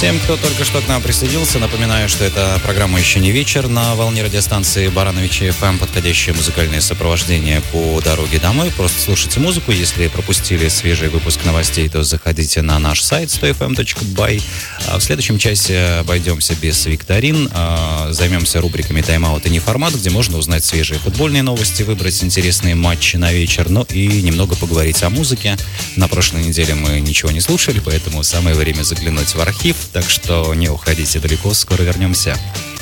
Всем, кто только что к нам присоединился, напоминаю, что это программа «Еще не вечер» на волне радиостанции Барановичи ФМ, подходящее музыкальное сопровождение по дороге домой. Просто слушайте музыку. Если пропустили свежий выпуск новостей, то заходите на наш сайт 100fm.by. В следующем часе обойдемся без викторин. Займемся рубриками «Тайм-аут» и «Неформат», где можно узнать свежие футбольные новости, выбрать интересные матчи на вечер, ну и немного поговорить о музыке. На прошлой неделе мы ничего не слушали, поэтому самое время заглянуть в архив. Так что не уходите далеко, скоро вернемся.